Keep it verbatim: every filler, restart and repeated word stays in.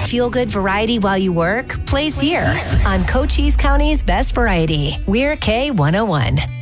Feel good variety while you work? Plays here on Cochise County's Best Variety. We're K one oh one.